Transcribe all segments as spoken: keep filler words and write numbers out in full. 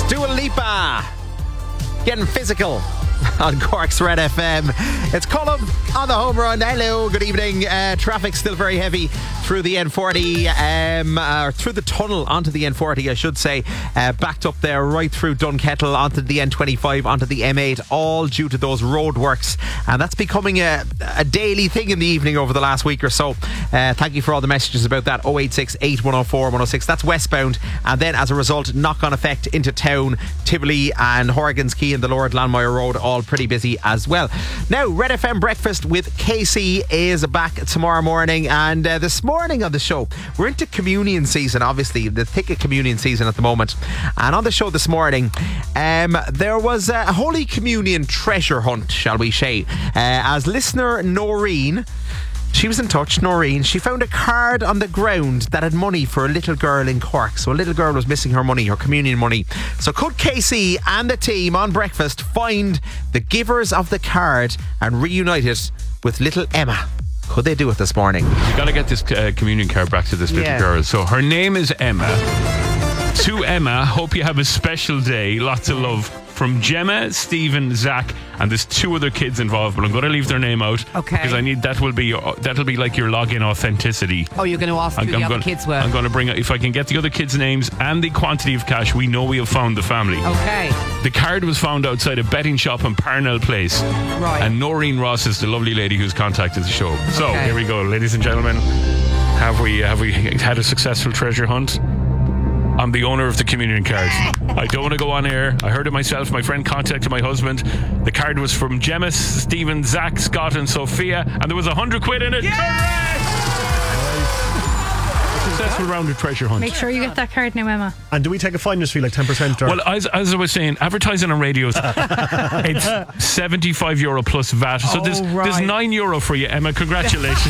Dua Lipa getting physical on Cork's Red F M. It's Colm on the home run. Hello, good evening. Uh, traffic still very heavy through the N forty, um, uh, through the tunnel onto the N forty, I should say. Uh, backed up there right through Dunkettle onto the N twenty-five, onto the M eight, all due to those roadworks. And that's becoming a, a daily thing in the evening over the last week or so. Uh, thank you for all the messages about that. oh eight six, eight one oh four, one oh six. That's westbound. And then as a result, knock-on effect into town. Tivoli and Horgan's Quay and the Lord Landmire Road, all pretty busy as well. Now, Red F M Breakfast with K C is back tomorrow morning, and uh, this morning on the show we're into communion season, obviously the thick of communion season at the moment. And on the show this morning um, there was a Holy Communion treasure hunt, shall we say, uh, as listener Noreen, she was in touch, Noreen. She found a card on the ground that had money for a little girl in Cork. So a little girl was missing her money, her communion money. So could K C and the team on Breakfast find the givers of the card and reunite it with little Emma? Could they do it this morning? You got to get this uh, communion card back to this little Yeah. girl. So her name is Emma. To Emma, hope you have a special day. Lots of love from Gemma, Stephen, Zach, and there's two other kids involved, but I'm going to leave their name out. Okay. Because I need that will be that'll be like your login authenticity. Oh, you're going to ask who I'm, the I'm other gonna, kids were. I'm going to bring if I can get the other kids' names and the quantity of cash, we know we have found the family. Okay. The card was found outside a betting shop in Parnell Place. Right. And Noreen Ross is the lovely lady who's contacted the show. So Okay. here we go, ladies and gentlemen. Have we have we had a successful treasure hunt? I'm the owner of the communion card. I don't want to go on air. I heard it myself. My friend contacted my husband. The card was from Gemma, Stephen, Zach, Scott and Sophia, and there was a hundred quid in it. Correct! Successful round of treasure hunt. Make sure you get that card now, Emma. And do we take a finder's fee like ten percent? Or? Well, as, as I was saying, advertising on radio, it's seventy-five euro plus V A T. So Oh, there's, right. there's nine euro for you, Emma. Congratulations.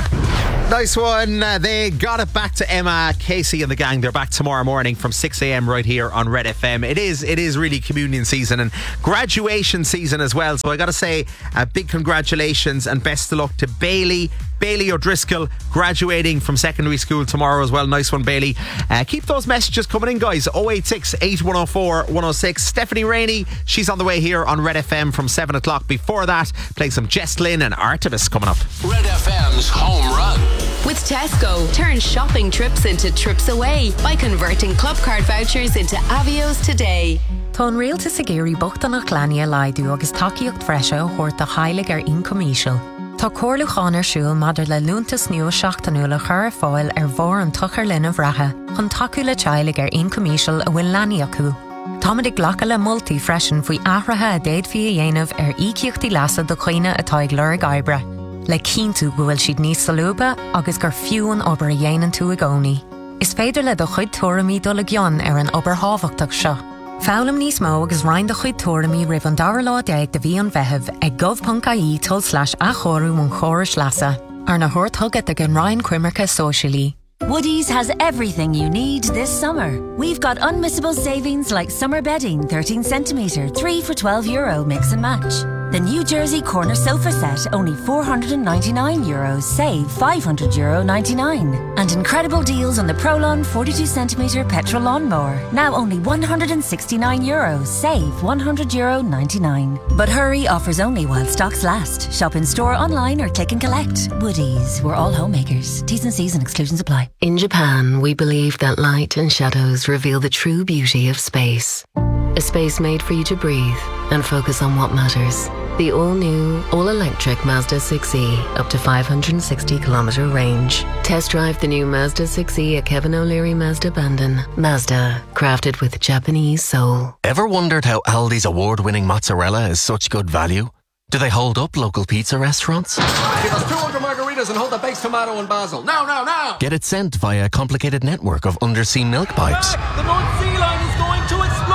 Nice one. Uh, they got it back to Emma, Casey and the gang. They're back tomorrow morning from six a.m. right here on Red F M. It is it is really communion season and graduation season as well. So I got to say a big congratulations and best of luck to Bailey. Bailey O'Driscoll graduating from secondary school tomorrow as well. Nice one, Bailey. Uh, keep those messages coming in, guys. oh eight six, eight one oh four, one oh six. Stephanie Rainey, she's on the way here on Red F M from seven o'clock. Before that, playing some Jess Lynn and Artemis coming up. Red F M's Home Run. With Tesco, turn shopping trips into trips away by converting club card vouchers into Avios today. Tón rialta sa géirí bochtanach leanaí a laidú agus takeíocht freise chuirt a chailig ar incomíisiil. Tá cóirliú cháin ar siúil maidir le lúntas nua seachtainú le chur fáil ar bhór an tuchar linn a bhreathe chun takeú le chailig ar incomíisiil a bhfuil leanaí acu. Táid ag ghlacha le moltaí freisin faoi ahrathe a déad fi a dhéanamh ar ícíochtaí leasa do chuoine atá ag lur ag oibre. Le cíntu go bhfuil siad níos salúba agus gur fiúin obair a dhéanaan tú a gcónaí. Is féidir le do chuid tuairimí dul a gcionn ar an obair hábhachtach seo. Fálam níos mó agus roinn do chuid tuairimí ribh an dara lá déag de bhí an bheitheh ag gov.ie tull slash a chóirú mún chóris leasa. Ar na thuirt thugad ag an roinn cuimarcha socialí. Woodies has everything you need this summer. We've got unmissable savings like summer bedding, thirteen centimetre, three for twelve euro, mix and match. The New Jersey corner sofa set, only four hundred ninety-nine euros, save five hundred euro ninety-nine. And incredible deals on the Prolon forty-two centimetre petrol lawnmower, now only one hundred sixty-nine euros, save one hundred euro ninety-nine. But hurry, offers only while stocks last. Shop in store, online or click and collect. Woodies, we're all homemakers. T's and C's and exclusions apply. In Japan, we believe that light and shadows reveal the true beauty of space. A space made for you to breathe and focus on what matters. The all-new, all-electric Mazda six E, up to five hundred sixty kilometre range. Test drive the new Mazda six E at Kevin O'Leary Mazda Bandon. Mazda, crafted with Japanese soul. Ever wondered how Aldi's award-winning mozzarella is such good value? Do they hold up local pizza restaurants? Give us two hundred margaritas and hold the baked tomato and basil. Now, now, now! Get it sent via a complicated network of undersea milk pipes. Back! The North Sea Line is going to explode!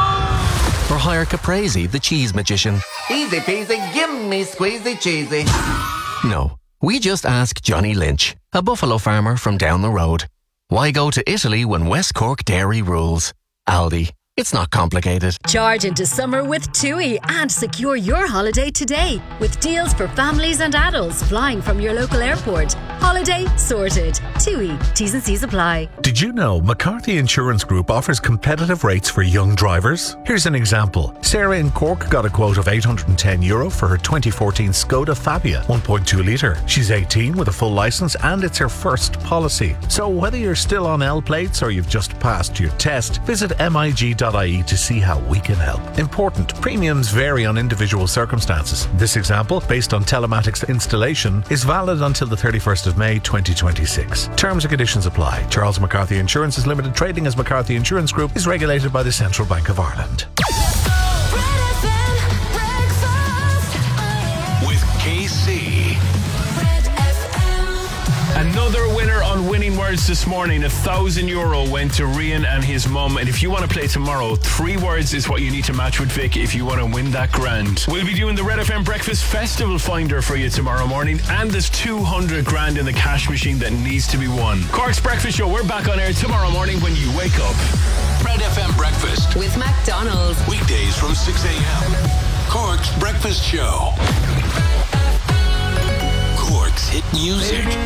Or hire Caprese, the cheese magician. Easy peasy, give me squeezy cheesy. No, we just ask Johnny Lynch, a buffalo farmer from down the road. Why go to Italy when West Cork dairy rules? Aldi. It's not complicated. Charge into summer with TUI and secure your holiday today with deals for families and adults flying from your local airport. Holiday sorted. TUI. T's and C's apply. Did you know McCarthy Insurance Group offers competitive rates for young drivers? Here's an example. Sarah in Cork got a quote of eight hundred ten euro for her twenty fourteen Skoda Fabia one point two litre. She's eighteen with a full licence and it's her first policy. So whether you're still on L plates or you've just passed your test, visit M I G dot I E to see how we can help. Important, premiums vary on individual circumstances. This example, based on telematics installation, is valid until the thirty-first of May twenty twenty-six. Terms and conditions apply. Charles McCarthy Insurance is limited trading as McCarthy Insurance Group is regulated by the Central Bank of Ireland. With K C. Another winner on Winning Words this morning. A thousand euro went to Rian and his mum. And if you want to play tomorrow, three words is what you need to match with Vic if you want to win that grand. We'll be doing the Red F M Breakfast Festival Finder for you tomorrow morning. And there's two hundred grand in the cash machine that needs to be won. Cork's Breakfast Show. We're back on air tomorrow morning when you wake up. Red F M Breakfast. With McDonald's. Weekdays from six a.m. Cork's Breakfast Show. Cork's hit music.